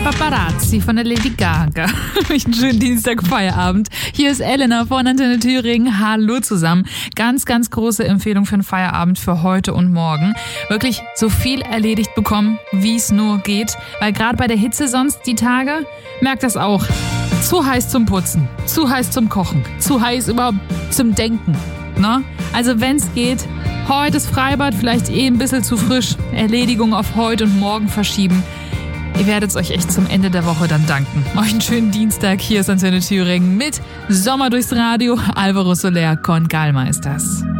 Paparazzi von der Lady Gaga. Einen schönen Dienstag, Feierabend. Hier ist Elena von Antenne Thüringen. Hallo zusammen. Ganz, ganz große Empfehlung für einen Feierabend für heute und morgen. Wirklich so viel erledigt bekommen, wie es nur geht. Weil gerade bei der Hitze sonst die Tage, merkt das auch. Zu heiß zum Putzen, zu heiß zum Kochen, zu heiß überhaupt zum Denken. Ne? Also wenn es geht, heute ist Freibad, vielleicht ein bisschen zu frisch. Erledigung auf heute und morgen verschieben. Ihr werdet es euch echt zum Ende der Woche dann danken. Euch einen schönen Dienstag. Hier ist Antenne Thüringen mit Sommer durchs Radio. Alvaro Soler con Calma ist das.